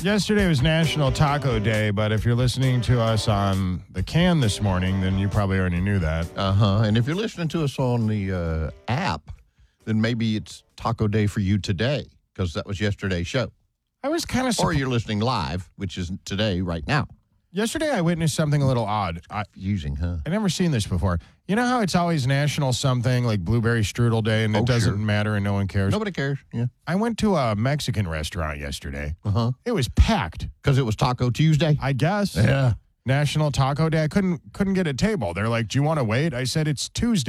Yesterday was National Taco Day, but if you're listening to us on the can this morning, then you probably already knew that. And if you're listening to us on the app, then maybe it's Taco Day for you today, because that was yesterday's show. I was kind of... Or you're listening live, which is today, right now. Yesterday, I witnessed something a little odd. I've never seen this before. You know how it's always National something, like Blueberry Strudel Day, and it doesn't matter and no one cares? Nobody cares, yeah. I went to a Mexican restaurant yesterday. It was packed. Because it was Taco Tuesday? I guess. Yeah. National Taco Day. I couldn't get a table. They're like, do you want to wait? I said, it's Tuesday.